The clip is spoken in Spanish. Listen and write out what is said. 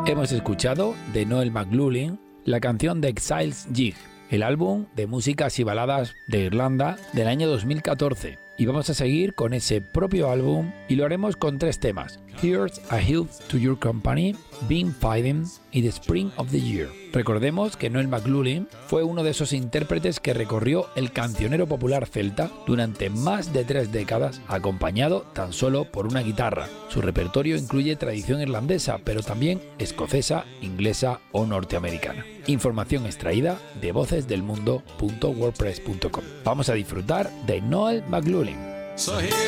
Hemos escuchado de Noel McLaughlin la canción The Exiles Jig, el álbum de músicas y baladas de Irlanda del año 2014. Y vamos a seguir con ese propio álbum y lo haremos con 3 temas: Here's a Health to Your Company, Been Fighting y The Spring of the Year. Recordemos que Noel McLaughlin fue uno de esos intérpretes que recorrió el cancionero popular celta durante más de 3 décadas, acompañado tan solo por una guitarra. Su repertorio incluye tradición irlandesa, pero también escocesa, inglesa o norteamericana. Información extraída de vocesdelmundo.wordpress.com. Vamos a disfrutar de Noel McLaughlin.